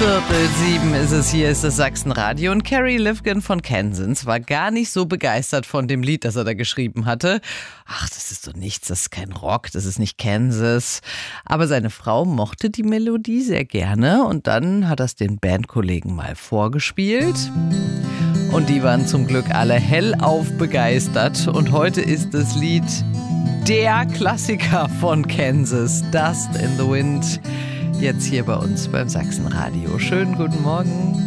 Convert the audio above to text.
6:15 ist es, hier ist das Sachsenradio und Carrie Livgen von Kansas war gar nicht so begeistert von dem Lied, das er da geschrieben hatte. Ach, das ist doch nichts, das ist kein Rock, das ist nicht Kansas. Aber seine Frau mochte die Melodie sehr gerne und dann hat er es den Bandkollegen mal vorgespielt. Und die waren zum Glück alle hellauf begeistert und heute ist das Lied der Klassiker von Kansas, Dust in the Wind. Jetzt hier bei uns beim Sachsenradio. Schönen guten Morgen.